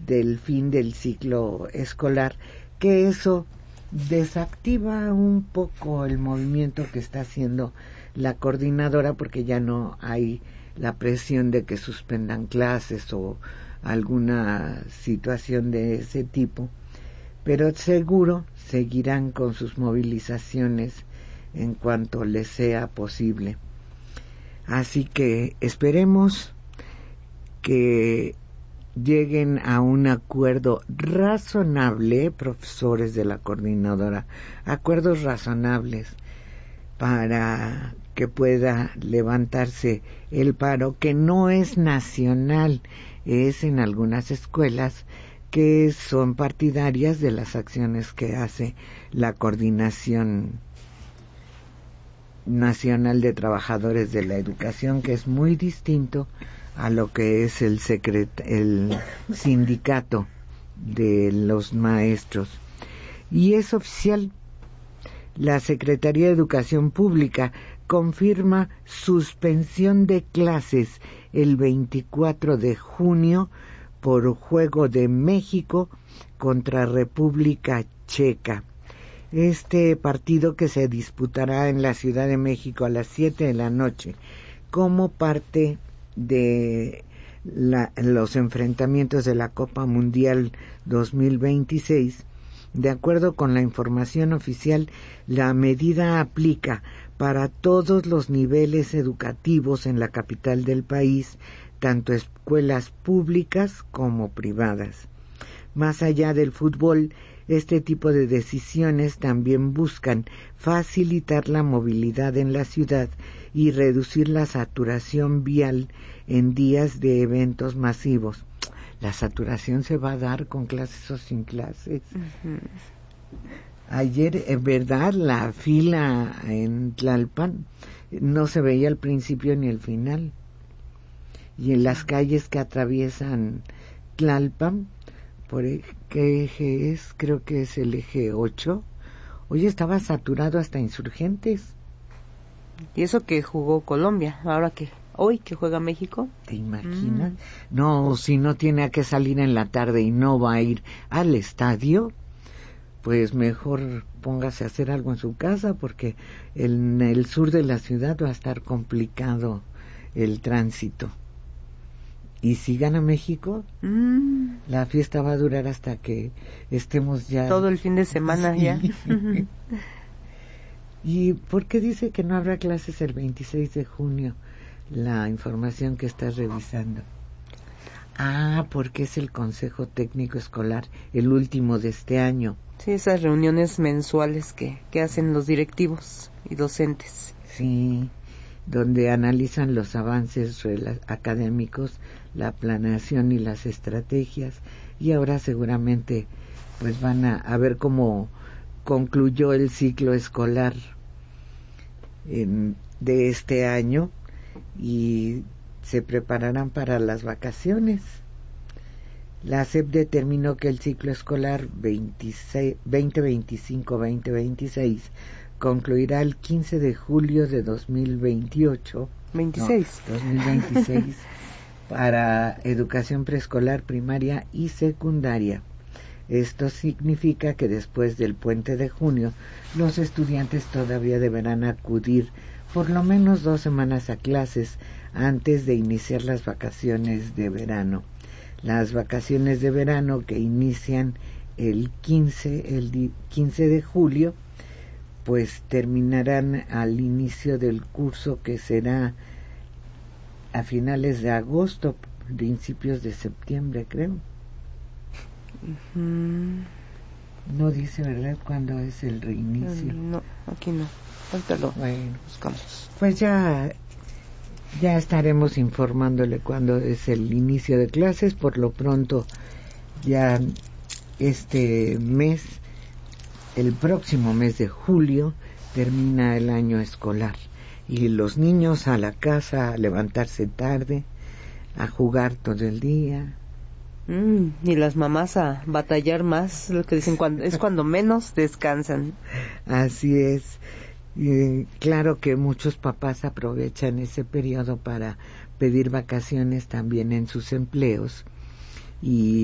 del fin del ciclo escolar, que eso desactiva un poco el movimiento que está haciendo la coordinadora, porque ya no hay la presión de que suspendan clases o alguna situación de ese tipo, pero seguro seguirán con sus movilizaciones en cuanto les sea posible. Así que esperemos que lleguen a un acuerdo razonable, profesores de la coordinadora, acuerdos razonables para que pueda levantarse el paro, que no es nacional, es en algunas escuelas que son partidarias de las acciones que hace la Coordinación Nacional de Trabajadores de la Educación, que es muy distinto a lo que es el sindicato de los maestros. Y es oficial. La Secretaría de Educación Pública confirma suspensión de clases el 24 de junio por juego de México contra República Checa. Este partido, que se disputará en la Ciudad de México a las 7 de la noche como parte de los enfrentamientos de la Copa Mundial 2026, de acuerdo con la información oficial, la medida aplica para todos los niveles educativos en la capital del país, tanto escuelas públicas como privadas. Más allá del fútbol, este tipo de decisiones también buscan facilitar la movilidad en la ciudad y reducir la saturación vial en días de eventos masivos. La saturación se va a dar con clases o sin clases. Uh-huh. Ayer, en verdad, la fila en Tlalpan no se veía al principio ni al final. Y en las calles que atraviesan Tlalpan, por qué eje es, creo que es el eje 8, hoy estaba saturado hasta Insurgentes. Y eso que jugó Colombia, ahora que hoy que juega México. ¿Te imaginas? No, si no tiene que salir en la tarde y no va a ir al estadio, pues mejor póngase a hacer algo en su casa, porque en el sur de la ciudad va a estar complicado el tránsito. Y si gana México, la fiesta va a durar hasta que estemos ya... todo el fin de semana, sí. Ya. ¿Y por qué dice que no habrá clases el 26 de junio? La información que estás revisando. Porque es el Consejo Técnico Escolar, el último de este año. Sí, esas reuniones mensuales que hacen los directivos y docentes. Sí, donde analizan los avances académicos, la planeación y las estrategias, y ahora seguramente pues van a ver cómo concluyó el ciclo escolar de este año y se prepararán para las vacaciones. La SEP determinó que el ciclo escolar 2025-2026 concluirá el 15 de julio de 2026 para educación preescolar, primaria y secundaria. Esto significa que después del puente de junio, los estudiantes todavía deberán acudir por lo menos 2 semanas a clases antes de iniciar las vacaciones de verano. Las vacaciones de verano, que inician el 15 de julio, pues terminarán al inicio del curso, que será a finales de agosto, principios de septiembre, creo. No dice, ¿verdad?, cuándo es el reinicio. No, aquí no. Ahorita lo buscamos. Pues ya estaremos informándole cuándo es el inicio de clases. Por lo pronto, ya este mes, el próximo mes de julio, termina el año escolar. Y los niños a la casa, a levantarse tarde, a jugar todo el día. Y las mamás a batallar más, lo que dicen cuando menos descansan. Así es. Claro que muchos papás aprovechan ese periodo para pedir vacaciones también en sus empleos, y